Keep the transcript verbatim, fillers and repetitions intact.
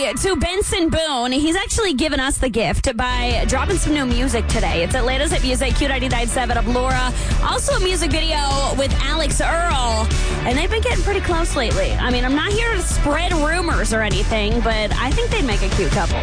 birthday to Benson Boone. He's actually given us the gift by dropping some new music today. It's Atlanta's Hit Music, Q ninety-nine point seven of Laura. Also a music video with Alex Earl. And they've been getting pretty close lately. I mean, I'm not here to spread rumors or anything, but I think they'd make a cute couple.